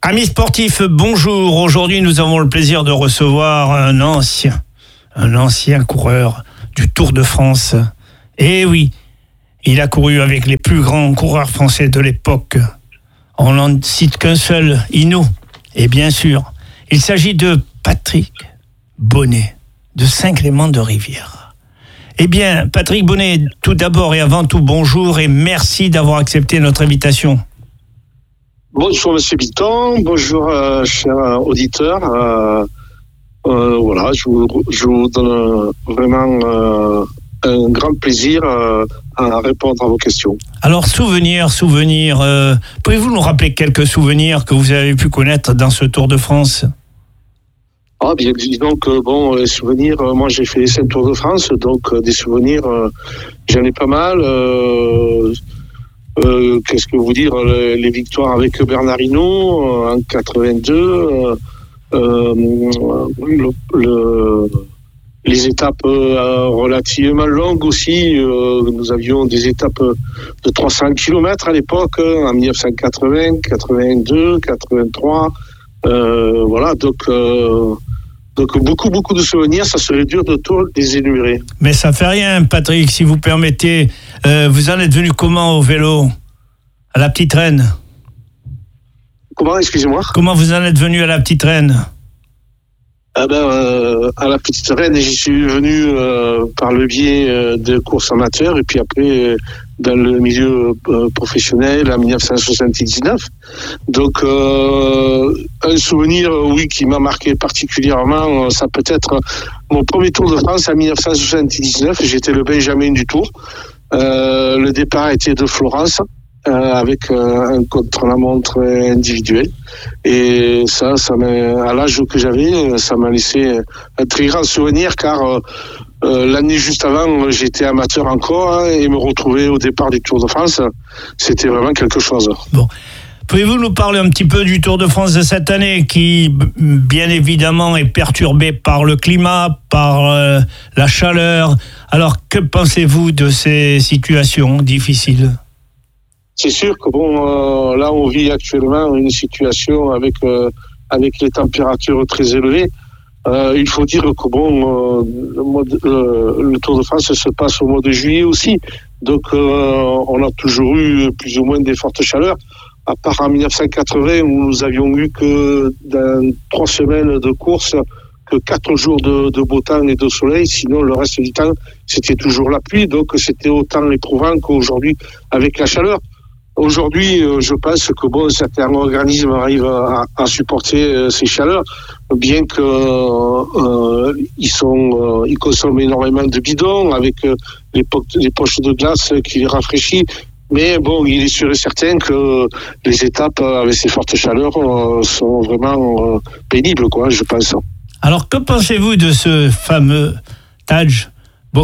Amis sportifs, bonjour. Aujourd'hui, nous avons le plaisir de recevoir un ancien coureur du Tour de France. Et oui, il a couru avec les plus grands coureurs français de l'époque. On n'en cite qu'un seul, Hinault. Et bien sûr, il s'agit de Patrick Bonnet, de Saint-Clément-de-Rivière. Eh bien, Patrick Bonnet, tout d'abord et avant tout, bonjour et merci d'avoir accepté notre invitation. Bonjour Monsieur Bitton, bonjour chers auditeurs. Voilà, je vous donne vraiment un grand plaisir à répondre à vos questions. Alors souvenirs, pouvez-vous nous rappeler quelques souvenirs que vous avez pu connaître dans ce Tour de France ? Ah bien, disons que les souvenirs, moi j'ai fait 5 Tours de France, donc des souvenirs, j'en ai pas mal. Qu'est-ce que vous dire, les victoires avec Bernard Hinault en 82, les étapes relativement longues aussi. Nous avions des étapes de 300 km à l'époque, en 1980, 82, 83. Voilà, donc beaucoup de souvenirs, ça serait dur de tout les énumérer. Mais ça fait rien, Patrick, si vous permettez. Vous en êtes venu comment au vélo ? À la Petite Reine ? Comment, excusez-moi ? Comment vous en êtes venu à la Petite Reine ? À la Petite Reine, j'y suis venu par le biais de courses amateurs et puis après dans le milieu professionnel en 1979. Donc un souvenir, oui, qui m'a marqué particulièrement, ça peut être mon premier Tour de France en 1979. J'étais le Benjamin du Tour. Le départ était de Florence. Avec un contre-la-montre individuel, et ça à l'âge que j'avais, ça m'a laissé un très grand souvenir, car l'année juste avant j'étais amateur encore, et me retrouver au départ du Tour de France, c'était vraiment quelque chose. Bon. Pouvez-vous nous parler un petit peu du Tour de France de cette année qui, bien évidemment, est perturbé par le climat, par la chaleur. Alors, que pensez-vous de ces situations difficiles ? C'est sûr que là on vit actuellement une situation avec les températures très élevées. Il faut dire que le Tour de France se passe au mois de juillet aussi. Donc on a toujours eu plus ou moins des fortes chaleurs. À part en 1980 où nous avions eu que dans 3 semaines de course que 4 jours de beau temps et de soleil. Sinon le reste du temps c'était toujours la pluie. Donc c'était autant éprouvant qu'aujourd'hui avec la chaleur. Aujourd'hui, je pense que certains organismes arrivent à supporter ces chaleurs, bien que ils consomment énormément de bidons avec les poches de glace qui les rafraîchissent. Mais il est sûr et certain que les étapes avec ces fortes chaleurs sont vraiment pénibles, je pense. Alors, que pensez-vous de ce fameux Tadej Pogačar ?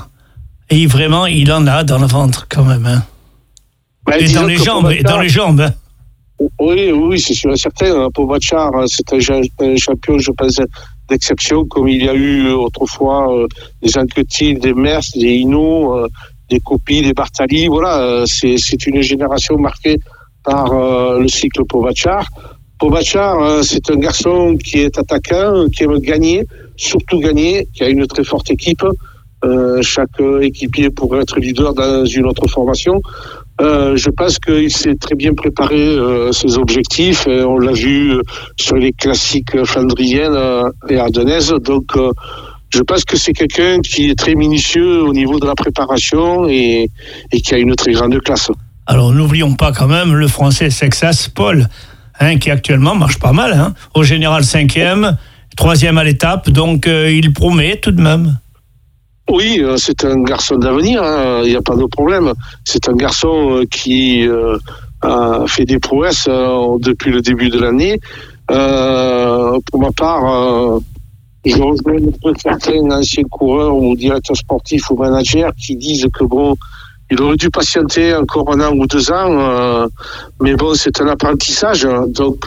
Et vraiment, il en a dans le ventre quand même, hein. Et dans les jambes. Hein. Oui, c'est sûr et certain. Pogačar, c'est un champion, je pense, d'exception, comme il y a eu autrefois des Anquetil, des Merckx, des Hinault, des Coppi, des Bartali. Voilà, c'est une génération marquée par le cycle Pogačar. Pogačar, c'est un garçon qui est attaquant, qui aime gagner, surtout gagner, qui a une très forte équipe. Chaque équipier pourrait être leader dans une autre formation. Je pense qu'il s'est très bien préparé ses objectifs. On l'a vu sur les classiques flandriennes et ardennaises. Donc, je pense que c'est quelqu'un qui est très minutieux au niveau de la préparation et qui a une très grande classe. Alors, n'oublions pas quand même le Français Sexas Paul, qui actuellement marche pas mal. Au général 5e, 3e à l'étape. Donc, il promet tout de même. Oui, c'est un garçon d'avenir, il n'y a pas de problème. C'est un garçon qui a fait des prouesses depuis le début de l'année. Pour ma part, je rejoins certains anciens coureurs ou directeurs sportifs ou managers qui disent que il aurait dû patienter encore 1 an ou 2 ans, mais c'est un apprentissage. Donc,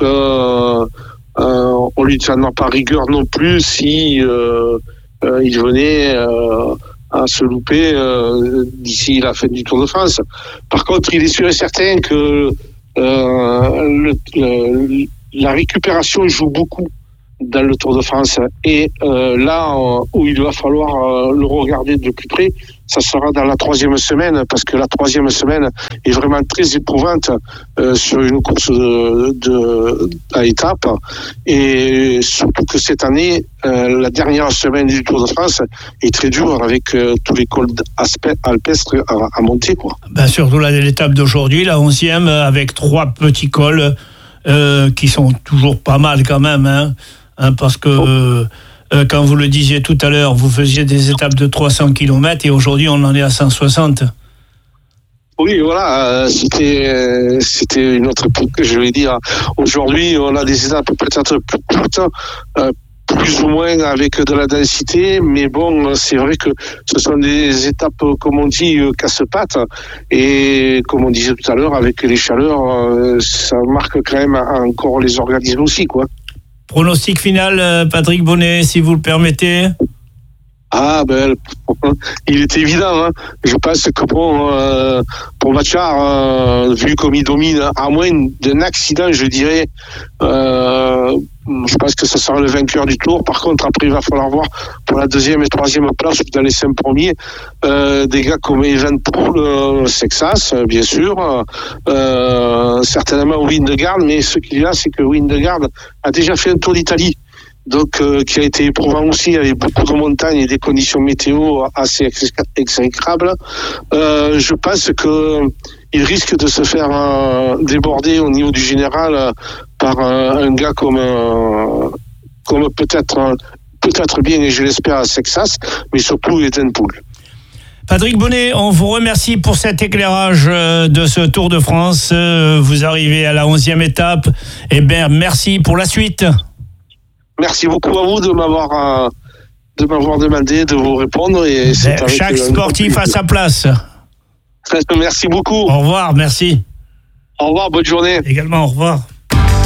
on lui tient pas rigueur non plus si il venait à se louper d'ici la fin du Tour de France. Par contre, il est sûr et certain que la récupération joue beaucoup dans le Tour de France. Et là où il va falloir le regarder de plus près, ça sera dans la 3e semaine, parce que la 3e semaine est vraiment très éprouvante sur une course à étapes. Et surtout que cette année, la dernière semaine du Tour de France est très dure avec tous les cols alpestres à monter, quoi. Ben, surtout l'étape d'aujourd'hui, la 11e, avec 3 petits cols qui sont toujours pas mal quand même, hein, parce que quand vous le disiez tout à l'heure, vous faisiez des étapes de 300 km et aujourd'hui on en est à 160. Oui, voilà, c'était une autre époque, je vais dire. Aujourd'hui, on a des étapes peut-être plus courtes, plus ou moins avec de la densité, mais bon, c'est vrai que ce sont des étapes, comme on dit, casse-pattes, et comme on disait tout à l'heure, avec les chaleurs, ça marque quand même encore les organismes aussi, quoi. Pronostic final, Patrick Bonnet, si vous le permettez. Ah ben, il est évident, hein. Je pense que pour Pogačar, vu comme il domine, à moins d'un accident, je dirais, je pense que ça sera le vainqueur du Tour. Par contre, après, il va falloir voir pour la 2e et 3e place, dans les 5 premiers, des gars comme Evenepoel, Sexas, bien sûr, certainement Vingegaard, mais ce qu'il y a, c'est que Vingegaard a déjà fait un Tour d'Italie. Donc, qui a été éprouvant aussi, avec beaucoup de montagnes et des conditions météo assez exécrables. Je pense que il risque de se faire déborder au niveau du général par un gars comme peut-être bien, et je l'espère, Sexas, mais surtout Evenepoel. Patrick Bonnet, on vous remercie pour cet éclairage de ce Tour de France. Vous arrivez à la 11e étape. Eh bien, merci pour la suite. Merci beaucoup à vous de m'avoir demandé de vous répondre. Et chaque sportif a sa place. Merci beaucoup. Au revoir, merci. Au revoir, bonne journée. Également, au revoir.